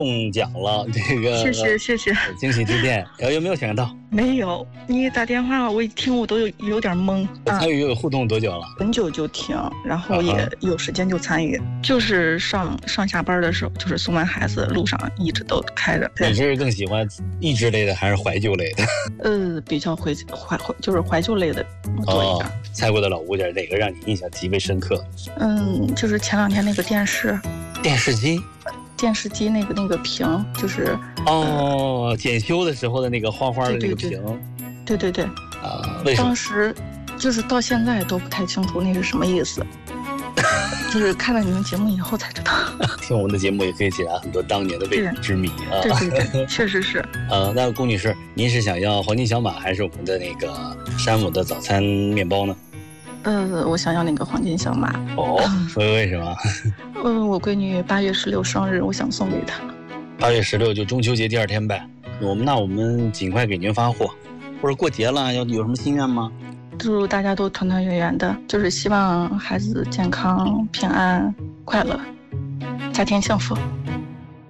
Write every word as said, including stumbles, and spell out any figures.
中奖了，这个谢谢谢谢， 惊喜致电，有有没有想到？ 没有，你打电话我一听我都有有点懵。 参与有互动多久了？ 很久就听，然后也有时间就参与，就是上上下班的时候，就是送完孩子路上一直都开着。 你是更喜欢益智类的还是怀旧类的？ 呃，比较怀怀就是怀旧类的多一点。 哦，猜过的老物件哪个让你印象极为深刻？ 嗯，就是前两天那个电视， 电视机。 电视机那个那个屏，就是哦、呃，检修的时候的那个花花的那个屏， 对对对， 啊，为什么？ 当时就是到现在都不太清楚那是什么意思，就是看了你们节目以后才知道。 听我们的节目也可以解答很多当年的未解之谜啊！ 对对对，确实是。 呃，那龚女士，您是想要黄金小马还是我们的那个山姆的早餐面包呢？ 呃，我想要那个黄金小马。 哦，说为什么？ 嗯，我闺女八月十六生日，我想送给她。 八月十六就中秋节第二天呗。我们那我们尽快给您发货，或者过节了要有什么心愿吗？ 祝大家都团团圆圆的，就是希望孩子健康、平安、快乐，家庭幸福。